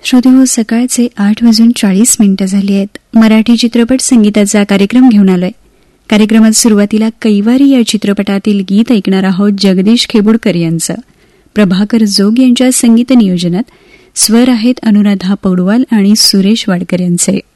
श्रोतेहो, सकाळचे 8:40 झाली आहेत. मराठी चित्रपट संगीताचा कार्यक्रम घेऊन आलोय. कार्यक्रमात सुरुवातीला कैवारी या चित्रपटातील गीत ऐकणार आहोत जगदीश खेबुडकर यांचं. प्रभाकर जोग यांच्या संगीत नियोजनात स्वर आहेत अनुराधा पौडवाल आणि सुरेश वाडकर यांचे.